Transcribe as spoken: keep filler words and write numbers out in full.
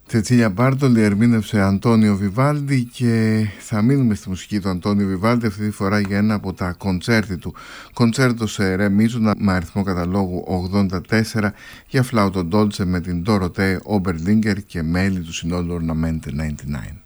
Τσετσίλια Μπάρτολη ερμήνευσε Αντώνιο Βιβάλντι και θα μείνουμε στη μουσική του Αντώνιο Βιβάλντι αυτή τη φορά για ένα από τα κοντσέρτι του. Κοντσέρτο σε ρε μίζουνα με αριθμό καταλόγου ογδόντα τέσσερα για φλάουτο ντόλτσε με την Ντόροτέ Όμπερλίνγκερ και μέλη του συνόλου Ornamente ενενήντα εννιά.